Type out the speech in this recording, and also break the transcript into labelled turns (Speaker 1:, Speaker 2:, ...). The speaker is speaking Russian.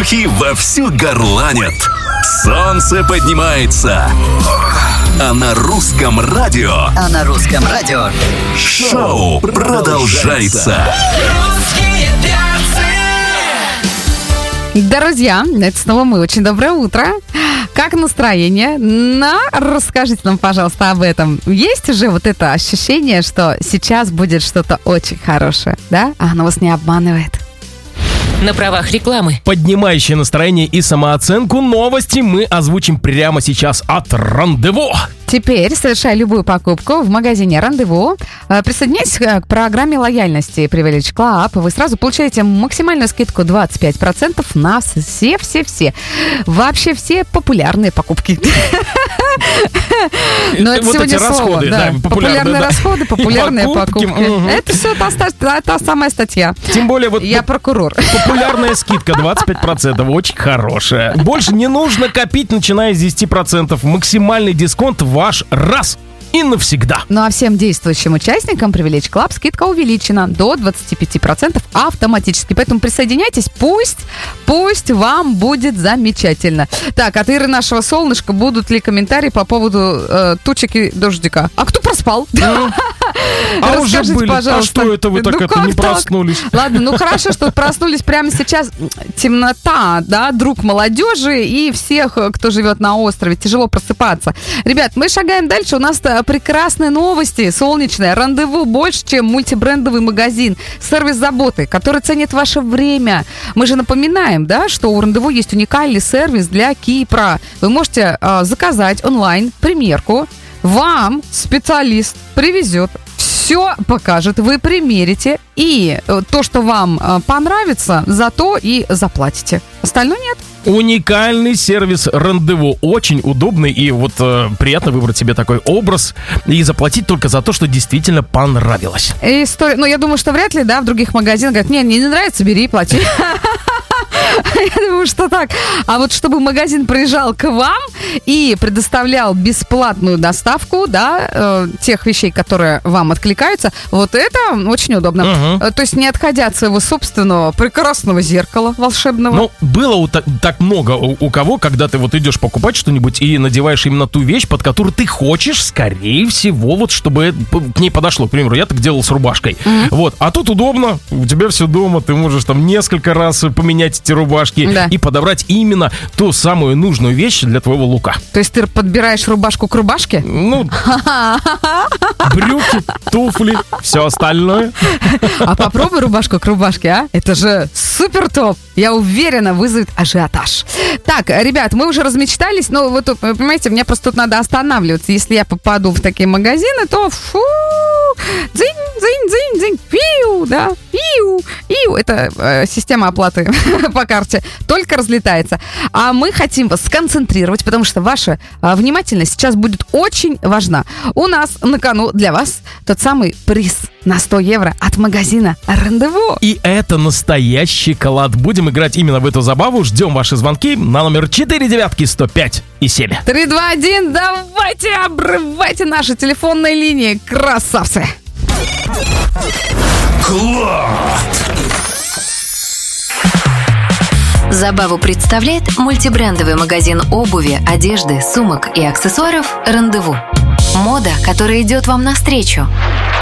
Speaker 1: Слухи вовсю горланят. Солнце поднимается. А на русском радио шоу продолжается.
Speaker 2: Друзья, это снова мы. Очень доброе утро. Как настроение? Расскажите нам, пожалуйста, об этом. Есть уже вот это ощущение, что сейчас будет что-то очень хорошее, да? А оно вас не обманывает.
Speaker 3: На правах рекламы.
Speaker 4: Поднимающие настроение и самооценку новости мы озвучим прямо сейчас от «Рандеву».
Speaker 2: Теперь, совершая любую покупку в магазине «Рандеву», присоединяйтесь к программе лояльности Privilege Club. Вы сразу получаете максимальную скидку 25% на все. Вообще все популярные покупокупки. Но это
Speaker 4: вот
Speaker 2: сегодня
Speaker 4: эти
Speaker 2: слово.
Speaker 4: расходы, да,
Speaker 2: Популярные расходы, популярные покупки. Это все та самая статья.
Speaker 4: Тем более вот
Speaker 2: я прокурор.
Speaker 4: Популярная скидка 25%, очень хорошая. Больше не нужно копить, начиная с 10%. Максимальный дисконт ваш раз и навсегда.
Speaker 2: Ну а всем действующим участникам Privilege Club скидка увеличена до 25% автоматически. Поэтому присоединяйтесь, пусть вам будет замечательно. Так, от Иры нашего солнышка будут ли комментарии по поводу тучек и дождика? А кто проспал?
Speaker 4: А уже были.
Speaker 2: Пожалуйста.
Speaker 4: А что это вы так не проснулись?
Speaker 2: Ладно, ну хорошо, что проснулись прямо сейчас. Темнота, да, друг молодежи и всех, кто живет на острове. Тяжело просыпаться. Ребят, мы шагаем дальше. У нас прекрасные новости, солнечные. «Рандеву» больше, чем мультибрендовый магазин. Сервис заботы, который ценит ваше время. Мы же напоминаем, да, что у «Рандеву» есть уникальный сервис для Кипра. Вы можете заказать онлайн примерку. Вам специалист привезет, все покажет, вы примерите, и то, что вам понравится, за то и заплатите. Остальное нет.
Speaker 4: Уникальный сервис «Рандеву». Очень удобный и вот приятно выбрать себе такой образ и заплатить только за то, что действительно понравилось.
Speaker 2: История, ну, я думаю, что вряд ли, да, в других магазинах говорят, не нравится, бери и плати. Я думаю, что так. А вот чтобы магазин приезжал к вам и предоставлял бесплатную доставку, да, тех вещей, которые вам откликаются, вот это очень удобно. То есть не отходя от своего собственного прекрасного зеркала волшебного.
Speaker 4: Ну, было так много у кого, когда ты вот идешь покупать что-нибудь и надеваешь именно ту вещь, под которую ты хочешь, скорее всего, вот чтобы к ней подошло. К примеру, я так делал с рубашкой. Вот. А тут удобно, у тебя все дома, ты можешь там несколько раз поменять эти рубашки, да, и подобрать именно ту самую нужную вещь для твоего лука.
Speaker 2: То есть ты подбираешь рубашку к рубашке?
Speaker 4: Ну, брюки, туфли, все остальное.
Speaker 2: А попробуй рубашку к рубашке, а? Это же супер топ. Я уверена, вызовет ажиотаж. Так, ребят, мы уже размечтались, но вот, понимаете, мне просто тут надо останавливаться. Если я попаду в такие магазины, то дзынь, пиу, да, пиу. Это система оплаты по карте только разлетается. А мы хотим вас сконцентрировать, потому что ваша внимательность сейчас будет очень важна. У нас на кону для вас тот самый приз на 100 евро от магазина «Рандеву».
Speaker 4: И это настоящий шоколад. Будем играть именно в эту забаву. Ждем ваши звонки на номер 49105 и 7.
Speaker 2: 3, 2, 1, давайте, обрывайте наши телефонные линии, красавцы!
Speaker 5: Забаву представляет мультибрендовый магазин обуви, одежды, сумок и аксессуаров «Рандеву». Мода, которая идет вам навстречу.